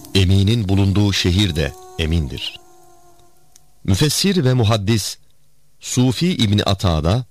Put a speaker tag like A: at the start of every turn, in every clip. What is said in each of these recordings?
A: Eminin bulunduğu şehir de emindir. Müfessir ve muhaddis Sufi İbni Ata'da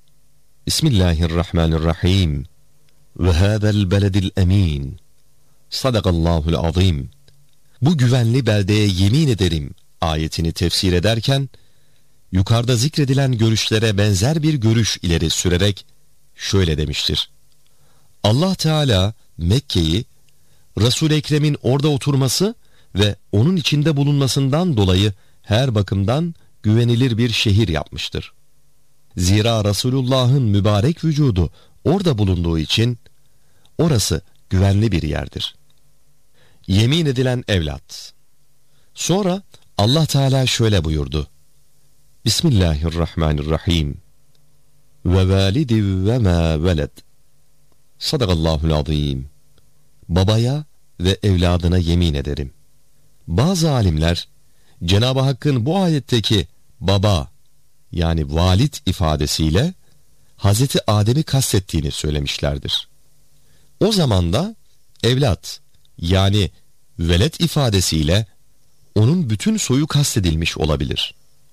A: Bismillahirrahmanirrahim ve hâzel beledil emin sadakallahul azim, bu güvenli beldeye yemin ederim ayetini tefsir ederken yukarıda zikredilen görüşlere benzer bir görüş ileri sürerek şöyle demiştir: Allah Teala Mekke'yi Resul-i Ekrem'in orada oturması ve onun içinde bulunmasından dolayı her bakımdan güvenilir bir şehir yapmıştır. Zira Resulullah'ın mübarek vücudu orada bulunduğu için orası güvenli bir yerdir. Yemin edilen evlat. Sonra Allah Teala şöyle buyurdu: Bismillahirrahmanirrahim. Ve validi ve ma veled. Sadakallahul azim. Babaya ve evladına yemin ederim. Bazı alimler Cenab-ı Hakk'ın bu ayetteki baba yani valid ifadesiyle Hazreti Adem'i kastettiğini söylemişlerdir. O zaman da evlat yani velet ifadesiyle onun bütün soyu kastedilmiş olabilir.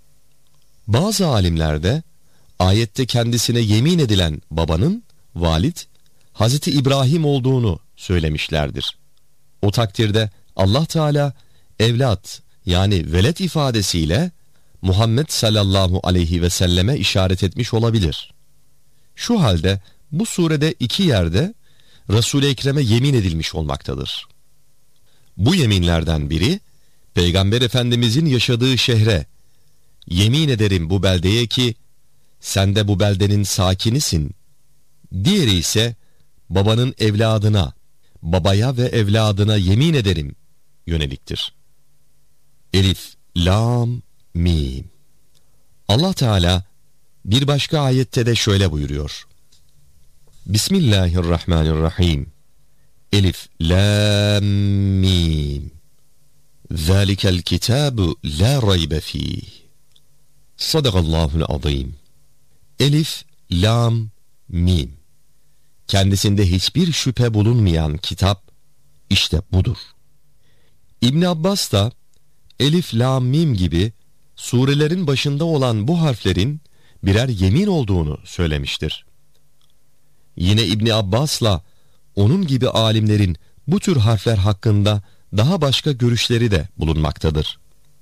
A: Bazı alimler de ayette kendisine yemin edilen babanın valid Hazreti İbrahim olduğunu söylemişlerdir. O takdirde Allah Teala evlat yani velet ifadesiyle Muhammed sallallahu aleyhi ve selleme işaret etmiş olabilir. Şu halde bu surede iki yerde Resul-i Ekrem'e yemin edilmiş olmaktadır. Bu yeminlerden biri Peygamber Efendimizin yaşadığı şehre, yemin ederim bu beldeye ki sen de bu beldenin sakinisin. Diğeri ise babanın evladına, babaya ve evladına yemin ederim yöneliktir. Elif, Lam, Mim. Allah Teala bir başka ayette de şöyle buyuruyor: Bismillahirrahmanirrahim. Elif, Lam, Mim. Zalikel kitabu la raybe fih. Sadakallahul azim. Elif, Lam, Mim. Kendisinde hiçbir şüphe bulunmayan kitap işte budur. İbn Abbas da Elif, Lam, Mim gibi surelerin başında olan bu harflerin birer yemin olduğunu söylemiştir. Yine İbn Abbas'la onun gibi alimlerin bu tür harfler hakkında daha başka görüşleri de bulunmaktadır.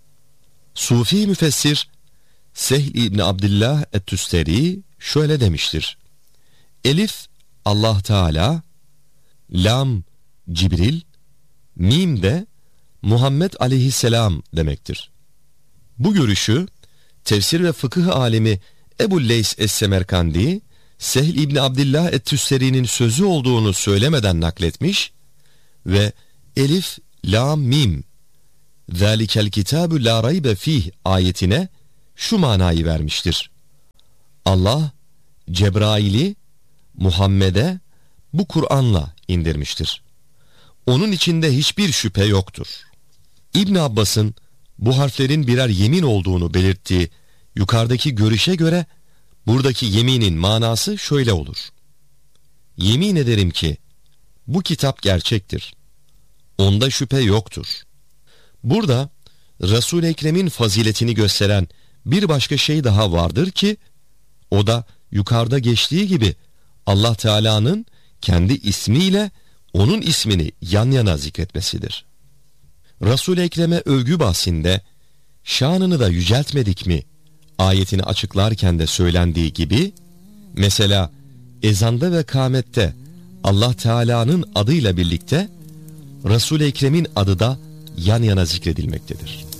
A: Sufi müfessir Sehl İbn Abdillah et-Tüsteri şöyle demiştir: Elif Allah Teala, Lam Cibril, Mim de Muhammed aleyhisselam demektir. Bu görüşü tefsir ve fıkıh alimi Ebu Leys Es-Semerkandi, Sehl İbn Abdillah et-Tüsteri'nin sözü olduğunu söylemeden nakletmiş ve Elif, Lam, Mim, Zalikel kitabu la raybe fih ayetine şu manayı vermiştir: Allah Cebrail'i Muhammed'e bu Kur'an'la indirmiştir. Onun içinde hiçbir şüphe yoktur. İbn Abbas'ın bu harflerin birer yemin olduğunu belirttiği yukarıdaki görüşe göre buradaki yeminin manası şöyle olur: Yemin ederim ki bu kitap gerçektir. Onda şüphe yoktur. Burada Resul-i Ekrem'in faziletini gösteren bir başka şey daha vardır ki o da yukarıda geçtiği gibi Allah Teala'nın kendi ismiyle onun ismini yan yana zikretmesidir. Resul-i Ekrem'e övgü bahsinde şanını da yüceltmedik mi ayetini açıklarken de söylendiği gibi, mesela ezanda ve kâmette Allah Teala'nın adıyla birlikte Resul-i Ekrem'in adı da yan yana zikredilmektedir.